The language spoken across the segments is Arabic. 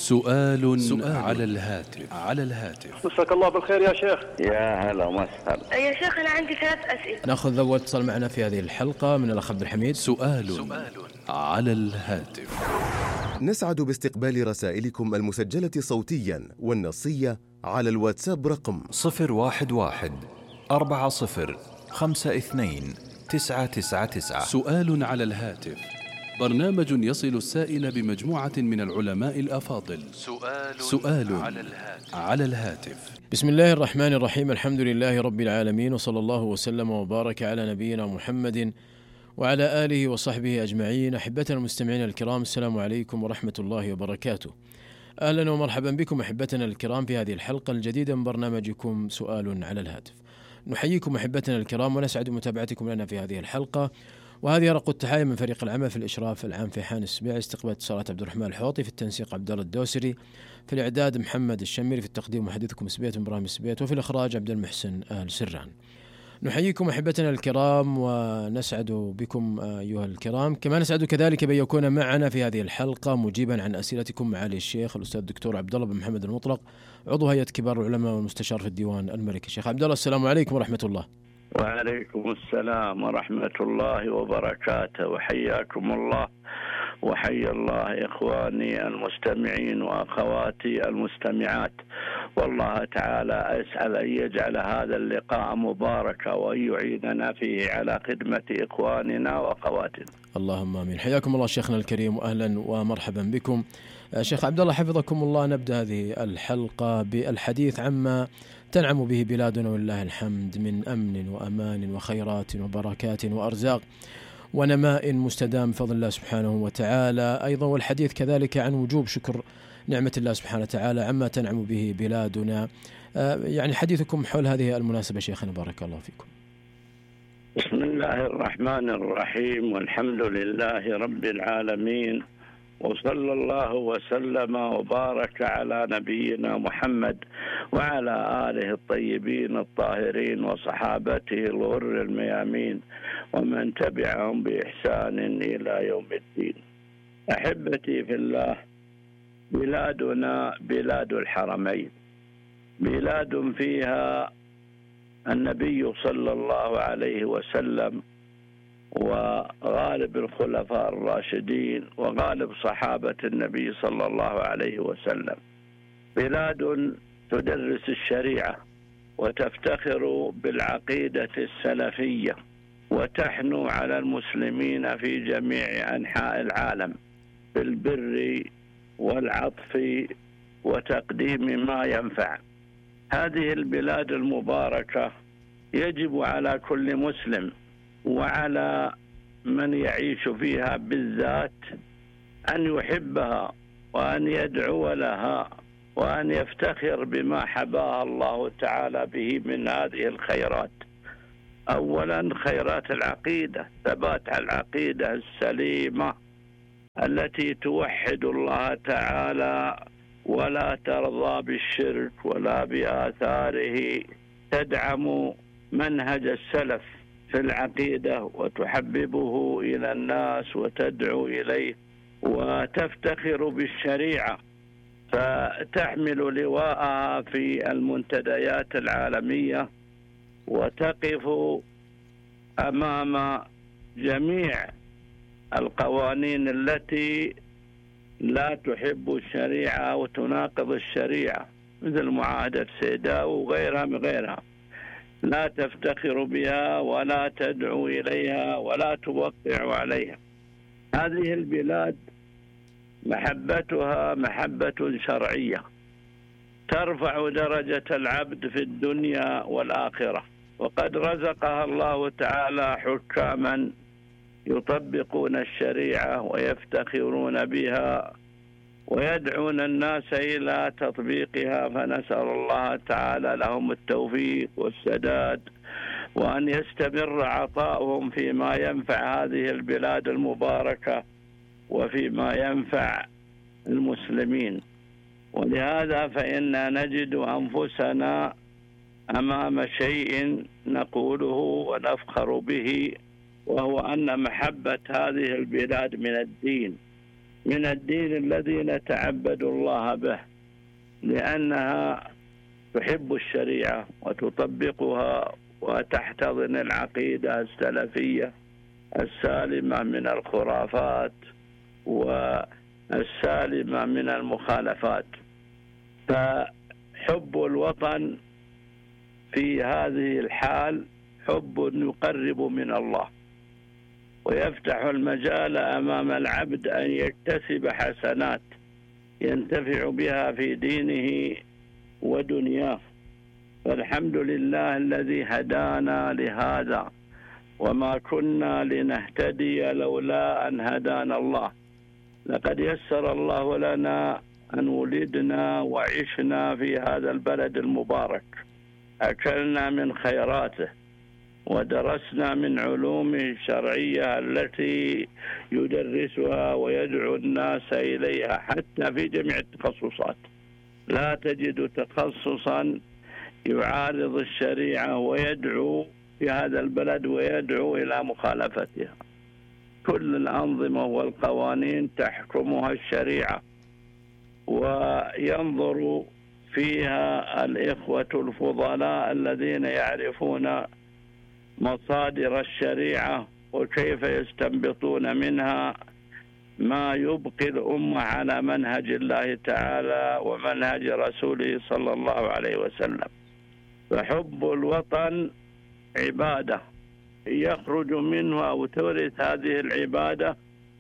سؤال على الهاتف. مساك الله بالخير يا شيخ. يا هلا وسهلا يا شيخ أنا عندي 3 أسئلة. نأخذ أول اتصال معنا في هذه الحلقة من الأخ عبد الحميد. سؤال على الهاتف. نسعد باستقبال رسائلكم المسجلة صوتيا والنصية على الواتساب رقم 011-40-52-999. سؤال على الهاتف، برنامج يصل السائل بمجموعة من العلماء الأفاضل. سؤال على الهاتف. بسم الله الرحمن الرحيم، الحمد لله رب العالمين، وصلى الله وسلم وبارك على نبينا محمد وعلى آله وصحبه أجمعين. أحبتنا المستمعين الكرام، السلام عليكم ورحمة الله وبركاته. أهلا ومرحبا بكم أحبتنا الكرام في هذه الحلقة الجديدة من برنامجكم سؤال على الهاتف. نحييكم أحبتنا الكرام ونسعد متابعتكم لنا في هذه الحلقة، وهذه رق التحايا من فريق العمل في الإشراف العام في حان السبيع، استقبال اتصالات عبد الرحمن الحوطي، في التنسيق عبد الله الدوسري، في الإعداد محمد الشميري، في التقديم محدثكم سبيت إبراهيم السبيت، وفي الإخراج عبد المحسن آل سران. نحييكم أحبتنا الكرام ونسعد بكم أيها الكرام، كما نسعد كذلك بأن يكون معنا في هذه الحلقة مجيبا عن أسئلتكم معالي الشيخ الأستاذ الدكتور عبد الله بن محمد المطلق، عضو هيئة كبار العلماء والمستشار في الديوان الملكي. شيخ عبد الله، السلام عليكم ورحمة الله. وعليكم السلام ورحمة الله وبركاته، وحياكم الله وحيا الله إخواني المستمعين وأخواتي المستمعات، والله تعالى أسأل أن يجعل هذا اللقاء مباركا وأن يعيننا فيه على خدمة إخواننا وأخواتنا. اللهم آمين. حياكم الله شيخنا الكريم وأهلا ومرحبا بكم. شيخ عبد الله حفظكم الله، نبدأ هذه الحلقة بالحديث عما تنعم به بلادنا ولله الحمد من أمن وأمان وخيرات وبركات وأرزاق ونماء مستدام بفضل الله سبحانه وتعالى، أيضا والحديث كذلك عن وجوب شكر نعمة الله سبحانه وتعالى عما تنعم به بلادنا. يعني حديثكم حول هذه المناسبة شيخنا، بارك الله فيكم. بسم الله الرحمن الرحيم، والحمد لله رب العالمين، وصلى الله وسلم وبارك على نبينا محمد وعلى آله الطيبين الطاهرين وصحابته الغر الميامين ومن تبعهم بإحسان إلى يوم الدين. أحبتي في الله، بلادنا بلاد الحرمين، بلاد فيها النبي صلى الله عليه وسلم وغالب الخلفاء الراشدين وغالب صحابة النبي صلى الله عليه وسلم، بلاد تدرس الشريعة وتفتخر بالعقيدة السلفية وتحنو على المسلمين في جميع أنحاء العالم بالبر والعطف وتقديم ما ينفع. هذه البلاد المباركة يجب على كل مسلم وعلى من يعيش فيها بالذات أن يحبها وأن يدعو لها وأن يفتخر بما حباها الله تعالى به من هذه الخيرات. أولا خيرات العقيدة، ثبات العقيدة السليمة التي توحد الله تعالى ولا ترضى بالشرك ولا بآثاره، تدعم منهج السلف في العقيدة وتحببه إلى الناس وتدعو إليه، وتفتخر بالشريعة فتحمل لواءها في المنتديات العالمية وتقف أمام جميع القوانين التي لا تحب الشريعة وتناقض الشريعة، مثل معاهدة سيداو وغيرها لا تفتخر بها ولا تدعو إليها ولا توقع عليها. هذه البلاد محبتها محبة شرعية ترفع درجة العبد في الدنيا والآخرة، وقد رزقها الله تعالى حكاما يطبقون الشريعة ويفتخرون بها ويدعون الناس إلى تطبيقها، فنسأل الله تعالى لهم التوفيق والسداد وأن يستمر عطاؤهم فيما ينفع هذه البلاد المباركة وفيما ينفع المسلمين. ولهذا فإننا نجد أنفسنا أمام شيء نقوله ونفخر به، وهو أن محبة هذه البلاد من الدين، من الدين الذي نتعبد الله به، لأنها تحب الشريعة وتطبقها وتحتضن العقيدة السلفية السالمة من الخرافات والسالمة من المخالفات. فحب الوطن في هذه الحال حب يقرب من الله، ويفتح المجال أمام العبد أن يكتسب حسنات ينتفع بها في دينه ودنياه. فالحمد لله الذي هدانا لهذا، وما كنا لنهتدي لولا أن هدانا الله. لقد يسر الله لنا أن ولدنا وعشنا في هذا البلد المبارك، أكلنا من خيراته ودرسنا من علومه الشرعية التي يدرسها ويدعو الناس إليها حتى في جميع التخصصات. لا تجد تخصصا يعارض الشريعة ويدعو في هذا البلد ويدعو إلى مخالفتها. كل الأنظمة والقوانين تحكمها الشريعة، وينظر فيها الإخوة الفضلاء الذين يعرفون مصادر الشريعة وكيف يستنبطون منها ما يبقي الأمة على منهج الله تعالى ومنهج رسوله صلى الله عليه وسلم. فحب الوطن عبادة يخرج منها أو تورث هذه العبادة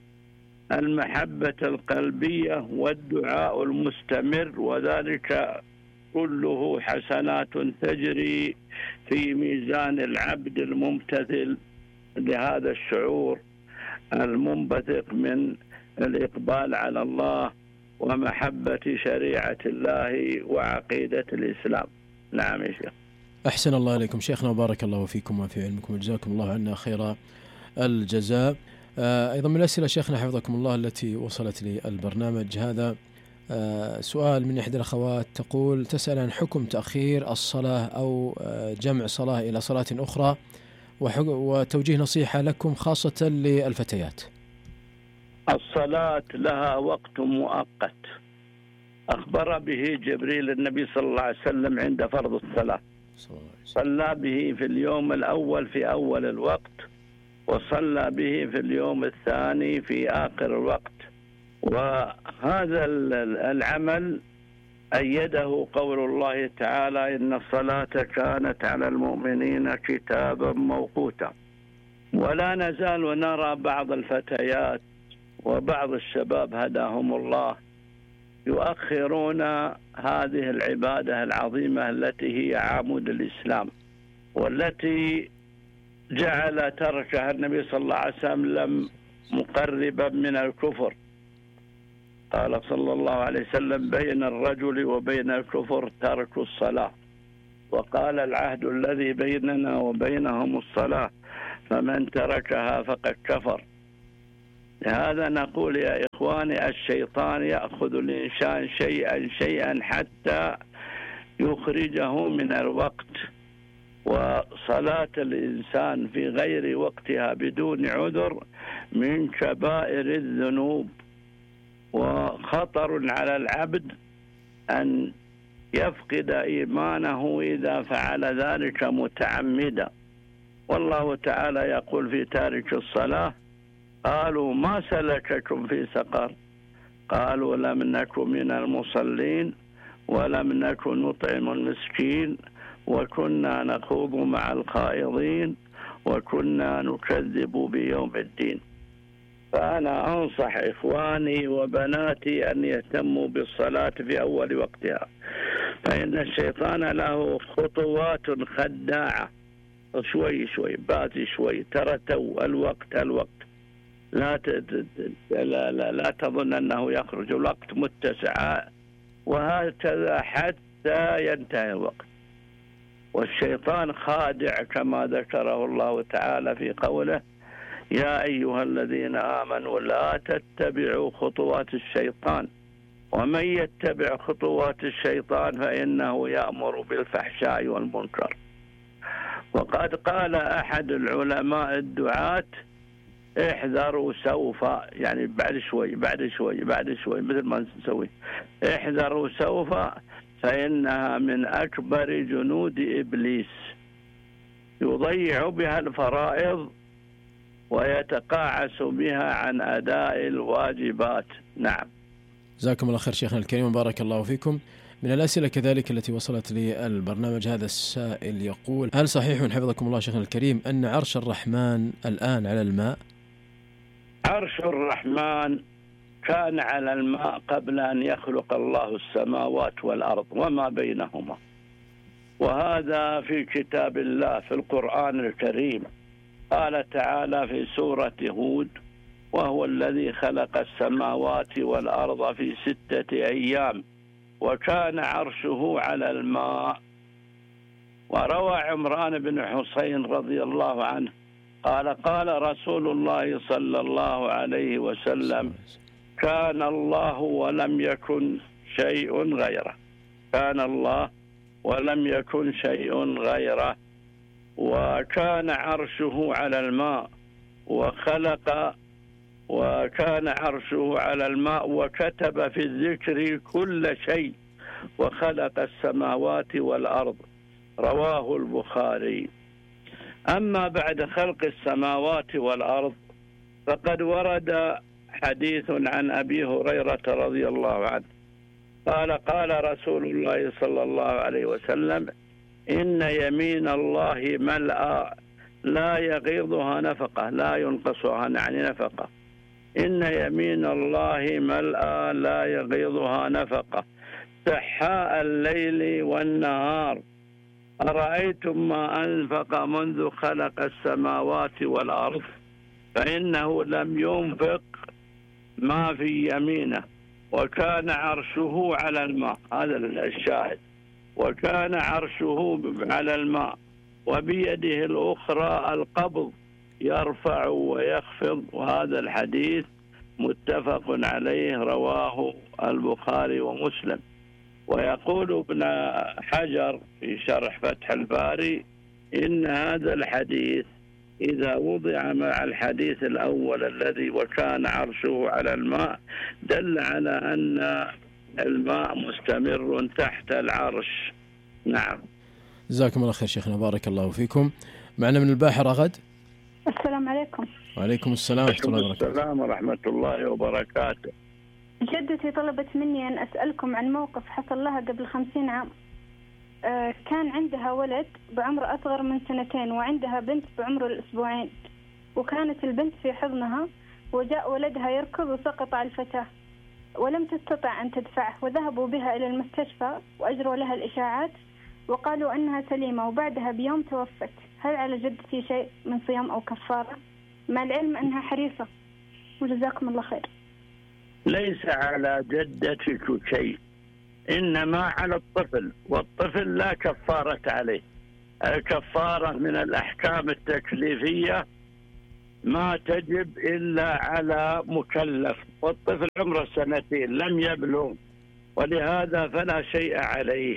المحبة القلبية والدعاء المستمر، وذلك كله حسنات تجري في ميزان العبد الممتثل لهذا الشعور المنبثق من الإقبال على الله ومحبة شريعة الله وعقيدة الإسلام. نعم يا شيخ. أحسن الله إليكم شيخنا وبارك الله فيكم وفي علمكم وجزاكم الله عنا خير الجزاء. أيضا من الأسئلة شيخنا حفظكم الله التي وصلت لي البرنامج هذا سؤال من إحدى الأخوات تقول تسأل عن حكم تأخير الصلاة أو جمع صلاة إلى صلاة أخرى وتوجيه نصيحة لكم خاصة للفتيات. الصلاة لها وقت مؤقت أخبر به جبريل النبي صلى الله عليه وسلم عند فرض الصلاة، صلى به في اليوم الأول في أول الوقت، وصلى به في اليوم الثاني في آخر الوقت. وهذا العمل أيده قول الله تعالى إن الصلاة كانت على المؤمنين كتابا موقوتا. ولا نزال نرى بعض الفتيات وبعض الشباب هداهم الله يؤخرون هذه العبادة العظيمة التي هي عمود الإسلام، والتي جعل تركها النبي صلى الله عليه وسلم مقربا من الكفر. قال صلى الله عليه وسلم بين الرجل وبين الكفر ترك الصلاة، وقال العهد الذي بيننا وبينهم الصلاة فمن تركها فقد كفر. لهذا نقول يا إخواني الشيطان يأخذ الإنسان شيئا حتى يخرجه من الوقت، وصلاة الإنسان في غير وقتها بدون عذر من كبائر الذنوب، وخطر على العبد أن يفقد إيمانه إذا فعل ذلك متعمدا. والله تعالى يقول في تارك الصلاة قالوا ما سلككم في سقر قالوا لم نكن من المصلين ولم نكن نطعم المسكين وكنا نخوض مع الخائضين وكنا نكذب بيوم الدين. فأنا أنصح إخواني وبناتي أن يهتموا بالصلاة في أول وقتها، فإن الشيطان له خطوات خداعة، شوي شوي باتي شوي ترى تو الوقت لا تظن أنه يخرج الوقت متسع، وهكذا حتى ينتهي الوقت. والشيطان خادع كما ذكره الله تعالى في قوله يا أيها الذين آمنوا لا تتبعوا خطوات الشيطان ومن يتبع خطوات الشيطان فإنه يأمر بالفحشاء والمنكر. وقد قال أحد العلماء الدعاة احذروا سوف، يعني بعد شوي بعد شوي بعد شوي، مثل ما نسوي. احذروا سوف فإنها من أكبر جنود إبليس، يضيع بها الفرائض ويتقاعس بها عن أداء الواجبات. نعم. جزاكم الله خير شيخنا الكريم وبارك الله فيكم. من الأسئلة كذلك التي وصلت لي البرنامج، هذا السائل يقول: هل صحيح حفظكم الله شيخنا الكريم أن عرش الرحمن الآن على الماء؟ عرش الرحمن كان على الماء قبل أن يخلق الله السماوات والأرض وما بينهما، وهذا في كتاب الله في القرآن الكريم. قال تعالى في سورة هود: وهو الذي خلق السماوات والأرض في 6 أيام وكان عرشه على الماء. وروى عمران بن حسين رضي الله عنه قال: قال رسول الله صلى الله عليه وسلم: كان الله ولم يكن شيء غيره. كان الله ولم يكن شيء غيره، وكان عرشه على الماء وخلق، وكان عرشه على الماء وكتب في الذكر كل شيء وخلق السماوات والأرض. رواه البخاري. أما بعد خلق السماوات والأرض فقد ورد حديث عن أبي هريرة رضي الله عنه قال: قال رسول الله صلى الله عليه وسلم: إن يمين الله ملأى لا يغيضها نفقة، لا ينقصها يعني نفقة. إن يمين الله ملأى لا يغيضها نفقة، سحاء الليل والنهار. أرأيتم ما أنفق منذ خلق السماوات والأرض فإنه لم ينفق ما في يمينه، وكان عرشه على الماء. هذا الشاهد. وكان عرشه على الماء وبيده الأخرى القبض يرفع ويخفض. وهذا الحديث متفق عليه، رواه البخاري ومسلم. ويقول ابن حجر في شرح فتح الباري: إن هذا الحديث إذا وضع مع الحديث الأول الذي وكان عرشه على الماء دل على أن الماء مستمر تحت العرش. نعم. جزاكم الله خير شيخنا بارك الله فيكم. معنا من الباحة رغد. السلام عليكم. وعليكم السلام ورحمة الله وبركاته. السلام ورحمة الله وبركاته. جدتي طلبت مني أن أسألكم عن موقف حصل لها قبل 50 عام. كان عندها ولد بعمر أصغر من 2 وعندها بنت بعمر الأسبوعين، وكانت البنت في حضنها وجاء ولدها يركض وسقط على الفتاة ولم تستطع أن تدفعه، وذهبوا بها إلى المستشفى وأجروا لها الإشاعات وقالوا أنها سليمة، وبعدها بيوم توفت. هل على جدتي شيء من صيام أو كفارة مع العلم أنها حريصة؟ وجزاكم الله خير. ليس على جدتك شيء، إنما على الطفل، والطفل لا كفارة عليه. الكفارة من الأحكام التكليفية ما تجب إلا على مكلف، والطفل عمره 2 لم يبلغ، ولهذا فلا شيء عليه.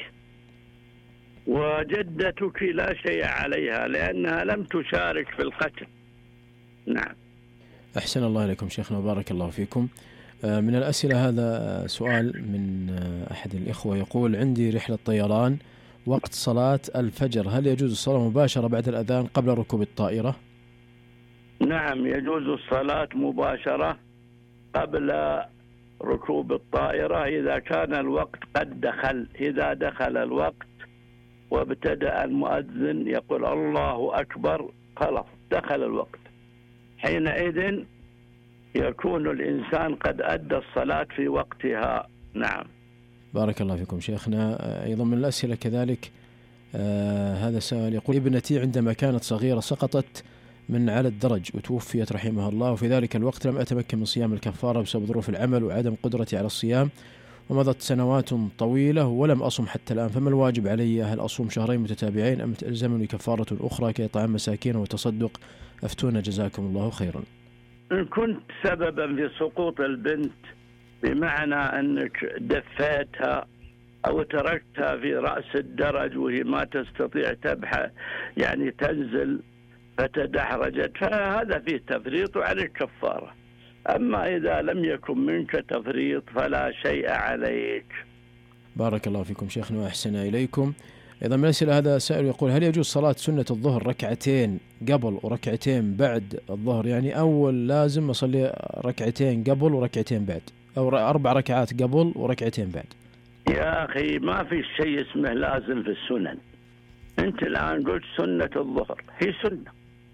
وجدتك لا شيء عليها لأنها لم تشارك في القتل. نعم. أحسن الله إليكم شيخنا وبارك الله فيكم. من الأسئلة هذا سؤال من أحد الإخوة يقول: عندي رحلة طيران وقت صلاة الفجر، هل يجوز الصلاة مباشرة بعد الأذان قبل ركوب الطائرة؟ نعم، يجوز الصلاة مباشرة قبل ركوب الطائرة إذا كان الوقت قد دخل. إذا دخل الوقت وابتدأ المؤذن يقول الله أكبر، خلاص دخل الوقت، حينئذ يكون الإنسان قد أدى الصلاة في وقتها. نعم. بارك الله فيكم شيخنا. أيضا من الأسئلة كذلك هذا سؤال يقول: ابنتي عندما كانت صغيرة سقطت من على الدرج وتوفيت رحمها الله، وفي ذلك الوقت لم أتمكن من صيام الكفارة بسبب ظروف العمل وعدم قدرتي على الصيام، ومضت سنوات طويلة ولم أصم حتى الآن، فما الواجب علي؟ هل أصوم 2 شهرين متتابعين أم تلزمني كفارة أخرى كإطعام مساكين وتصدق؟ أفتونا جزاكم الله خيرا. إن كنت سببا في سقوط البنت بمعنى أنك دفيتها أو تركتها في رأس الدرج وهي ما تستطيع تبحث يعني تنزل، فتدحرجت، فهذا فيه تفريط وعليك كفارة. أما إذا لم يكن منك تفريط فلا شيء عليك. بارك الله فيكم شيخنا وأحسن إليكم. إذا من الأسئلة هذا سائل يقول: هل يجوز صلاة سنة الظهر ركعتين قبل وركعتين بعد الظهر؟ يعني أول لازم أصلي ركعتين قبل وركعتين بعد، أو 4 ركعات قبل وركعتين بعد؟ يا أخي ما في شيء اسمه لازم في السنن. أنت الآن قلت سنة الظهر، هي سنة،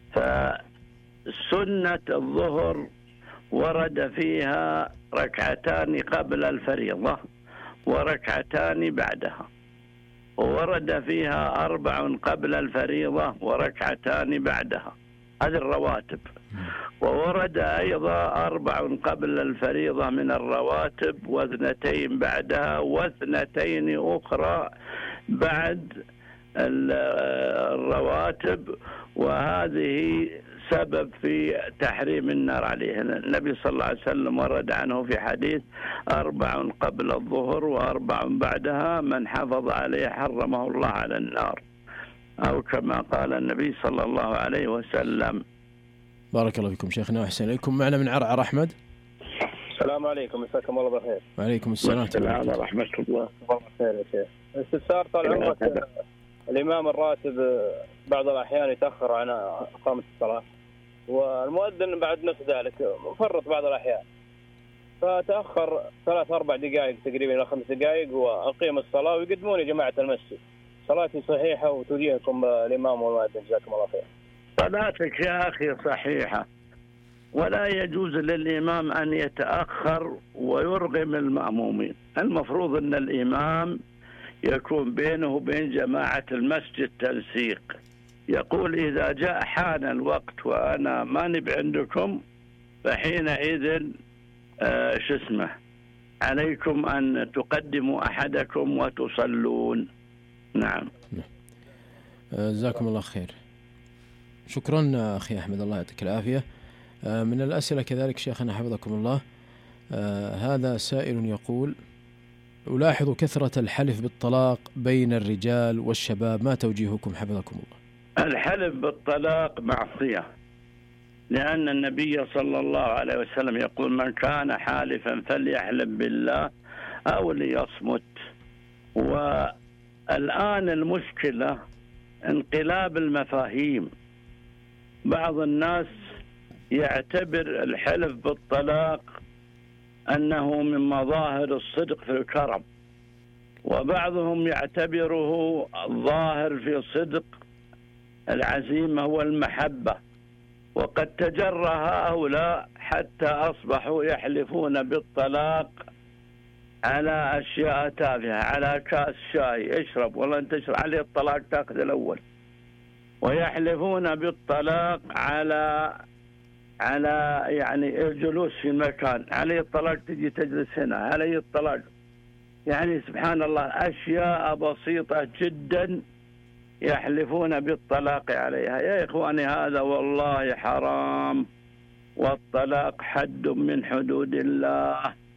فسنة الظهر ورد فيها ركعتان قبل الفريضة وركعتان بعدها، وورد فيها 4 قبل الفريضة وركعتان بعدها، هذه الرواتب. وورد أيضا 4 قبل الفريضة من الرواتب و2 بعدها و2 أخرى بعد الرواتب، وهذه سبب في تحريم النار عليه. النبي صلى الله عليه وسلم ورد عنه في حديث: 4 قبل الظهر و4 بعدها، من حافظ عليه حرمه الله على النار، أو كما قال النبي صلى الله عليه وسلم. بارك الله فيكم شيخنا وأحسن إليكم. معنا من عرعر أحمد. السلام عليكم، مساكم الله بالخير. وعليكم السلام ورحمة الله. بالخير يا شيخ. استفسار طال عمرك، الإمام الراتب بعض الأحيان يتأخر عن إقامة الصلاة، والمؤذن بعد نفس ذلك مفرط بعض الأحيان، فتأخر 3-4 دقائق تقريبا إلى 5 دقائق وأقيم الصلاة ويقدمون يا جماعة المسجد. صلاتي صحيحة وتوجيهكم الإمام والمؤذن، جزاكم الله خير. صلاتك يا أخي صحيحة، ولا يجوز للإمام أن يتأخر ويرغم المأمومين. المفروض أن الإمام يكون بينه وبين جماعة المسجد تنسيق، يقول: إذا جاء حان الوقت وأنا ما نبي عندكم فحينئذ عليكم أن تقدموا أحدكم وتصلون. نعم. جزاكم الله خير. شكرا أخي أحمد، الله يعطيك العافية. من الأسئلة كذلك شيخنا حفظكم الله، هذا سائل يقول: ألاحظ كثرة الحلف بالطلاق بين الرجال والشباب، ما توجيهكم حفظكم الله؟ الحلف بالطلاق معصية، لأن النبي صلى الله عليه وسلم يقول: من كان حالفا فليحلف بالله أو ليصمت. والآن المشكلة انقلاب المفاهيم. بعض الناس يعتبر الحلف بالطلاق أنه من مظاهر الصدق في الكرم، وبعضهم يعتبره الظاهر في صدق العزيمة والمحبة، وقد تجرى هؤلاء حتى أصبحوا يحلفون بالطلاق على أشياء تافهة، على كاس شاي اشرب والله أنت تشرب عليه الطلاق تأخذ الأول، ويحلفون بالطلاق على يعني الجلوس في مكان، عليه الطلاق تجي تجلس هنا، عليه الطلاق. يعني سبحان الله، أشياء بسيطة جدا يحلفون بالطلاق عليها. يا إخواني هذا والله حرام، والطلاق حد من حدود الله،